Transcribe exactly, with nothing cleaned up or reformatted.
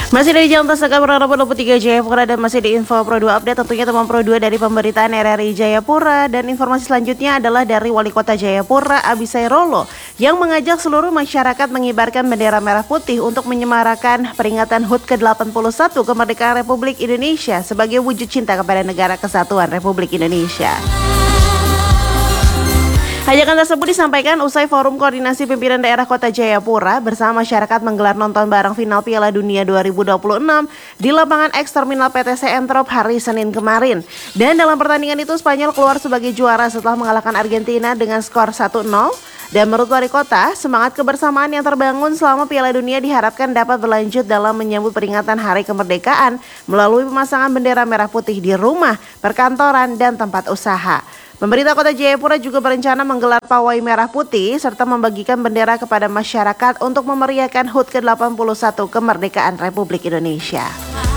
Masih dari Jalan Tasaka Purnama dua puluh tiga Jayapura dan masih di Info Pro dua Update, tentunya teman Pro dua dari pemberitaan R R I Jayapura. Dan informasi selanjutnya adalah dari Wali Kota Jayapura Abisai Rolo yang mengajak seluruh masyarakat mengibarkan bendera merah putih untuk menyemarakan peringatan H U T ke delapan puluh satu kemerdekaan Republik Indonesia sebagai wujud cinta kepada Negara Kesatuan Republik Indonesia. Ajakan tersebut disampaikan usai Forum Koordinasi Pimpinan Daerah Kota Jayapura bersama masyarakat menggelar nonton bareng final Piala Dunia dua ribu dua puluh enam di lapangan X Terminal P T C Entrop hari Senin kemarin. Dan dalam pertandingan itu Spanyol keluar sebagai juara setelah mengalahkan Argentina dengan skor satu nol. Dan menurut Wali Kota, semangat kebersamaan yang terbangun selama Piala Dunia diharapkan dapat berlanjut dalam menyambut peringatan Hari Kemerdekaan melalui pemasangan bendera merah putih di rumah, perkantoran, dan tempat usaha. Pemerintah Kota Jayapura juga berencana menggelar pawai merah putih serta membagikan bendera kepada masyarakat untuk memeriahkan H U T ke delapan puluh satu kemerdekaan Republik Indonesia.